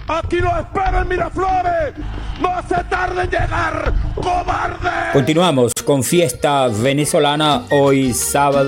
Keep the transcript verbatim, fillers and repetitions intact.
Aquí lo espero en Miraflores. No se tarde en llegar, cobarde. Continuamos con fiesta venezolana hoy sábado